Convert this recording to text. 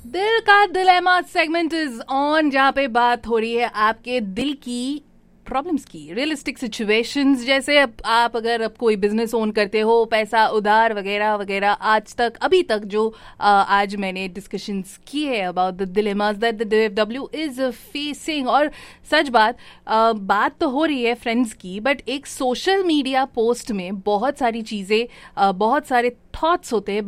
दिल का दिलेमा segment is on, जहाँ पे बात हो रही है आपके दिल की प्रॉब्लम्स की, रियलिस्टिक सिचुएशंस। जैसे आप अगर कोई बिजनेस ओन करते हो, पैसा उधार वगैरह वगैरह, आज तक अभी तक जो आज मैंने डिस्कशंस किए about the दिलेमास that the DFW is facing. और सच बात तो हो रही है फ्रेंड्स की, बट एक सोशल मीडिया पोस्ट में बहुत सारी चीज़ें, बहुत सारे थॉट्स होते हैं,